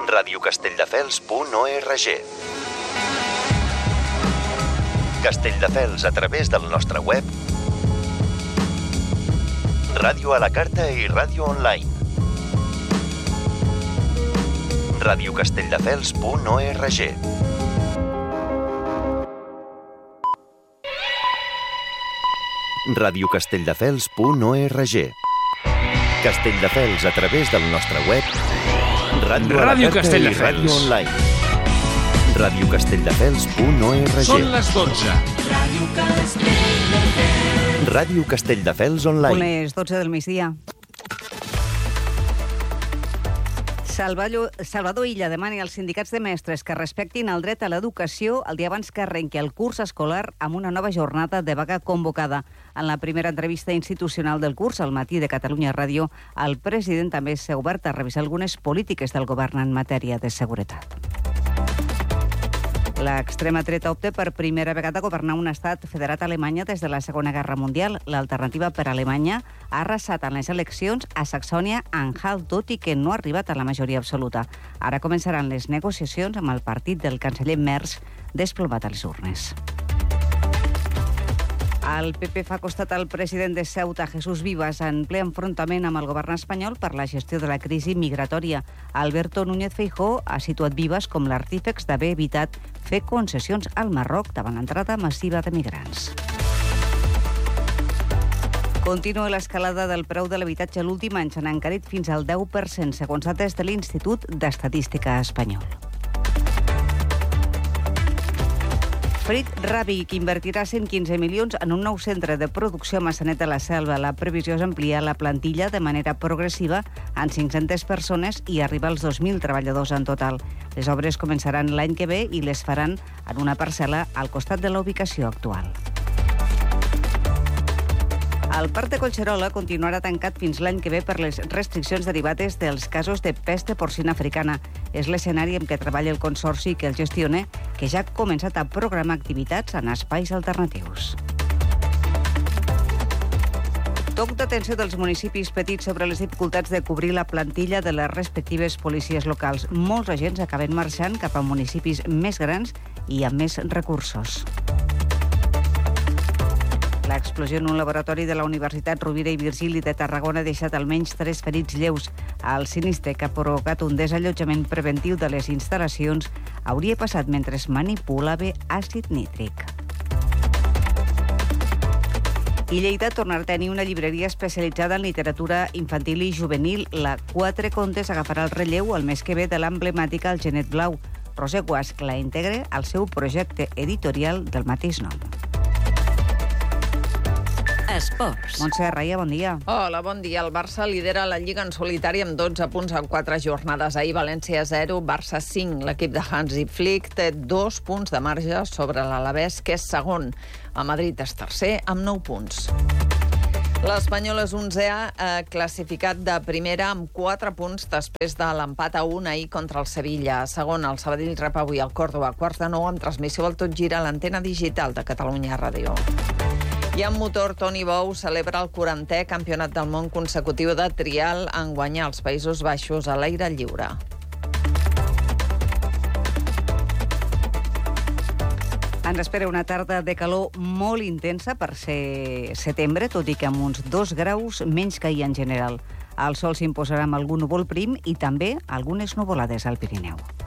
radiocastelldefels.org. Castelldefels a través del nostre web, ràdio a la carta i ràdio online. radiocastelldefels.org. radiocastelldefels.org. Castelldefels a través del nostre web, ràdio a la carta i ràdio online. radiocastelldefels.org. Són les 12. Ràdio Castelldefels online. Les 12 del migdia. Salvador Illa demana als sindicats de mestres que respectin el dret a l'educació el dia abans que arrenqui el curs escolar amb una nova jornada de vaga convocada. En la primera entrevista institucional del curs, al matí de Catalunya Ràdio, el president també s'ha obert a revisar algunes polítiques del govern en matèria de seguretat. L'extrema dreta opta per primera vegada a governar un estat federat a Alemanya des de la Segona Guerra Mundial. L'alternativa per a Alemanya ha arrasat en les eleccions a Saxònia-Anhalt, tot i que no ha arribat a la majoria absoluta. Ara començaran les negociacions amb el partit del canceller Merz desplomat a les urnes. El PP fa costat al president de Ceuta, Jesús Vivas, en ple enfrontament amb el govern espanyol per la gestió de la crisi migratòria. Alberto Núñez Feijóo ha situat Vivas com l'artífex d'haver evitat fer concessions al Marroc davant l'entrada massiva de migrants. Continua l'escalada del preu de l'habitatge. L'últim any s'han encarit fins al 10%, segons dades de l'Institut d'Estadística espanyol. Frit Ràbic invertirà 115 milions en un nou centre de producció a Massanet de la Selva. La previsió és ampliar la plantilla de manera progressiva en 500 persones i arribar als 2.000 treballadors en total. Les obres començaran l'any que ve i les faran en una parcel·la al costat de la ubicació actual. El Parc de Collserola continuarà tancat fins l'any que ve per les restriccions derivades dels casos de pesta porcina africana. És l'escenari en què treballa el consorci que el gestiona, que ja ha començat a programar activitats en espais alternatius. Toc d'atenció dels municipis petits sobre les dificultats de cobrir la plantilla de les respectives policies locals. Molts agents acaben marxant cap a municipis més grans i amb més recursos. L'explosió en un laboratori de la Universitat Rovira i Virgili de Tarragona ha deixat almenys 3 ferits lleus. El sinistre, que ha provocat un desallotjament preventiu de les instal·lacions, hauria passat mentre es manipulava àcid nítric. I Lleida tornarà a tenir una llibreria especialitzada en literatura infantil i juvenil. La Quatre Contes agafarà el relleu el mes que ve de l'emblemàtica El Genet Blau. Roser Guasch la integra al seu projecte editorial del mateix nom. Esports. Montse Raia, bon dia. Hola, bon dia. El Barça lidera la Lliga en solitari amb 12 punts en 4 jornades. Ahir València 0, Barça 5. L'equip de Hansi Flick té 2 punts de marge sobre l'Alavés, que és segon. El Madrid és tercer amb 9 punts. L'Espanyol és 11è, classificat de primera amb 4 punts després de l'empat a 1 ahir contra el Sevilla. Segon, el Sabadell rep avui el Córdoba, quarts de 9 amb transmissió al Tot Gira a l'antena digital de Catalunya Ràdio. I en motor, Toni Bou celebra el 40è Campionat del món consecutiu de trial en guanyar als Països Baixos a l'aire lliure. Ens espera una tarda de calor molt intensa per ser setembre, tot i que amb uns 2 graus menys que ahir en general. El sol s'imposarà amb algun núvol prim i també algunes nuvolades al Pirineu.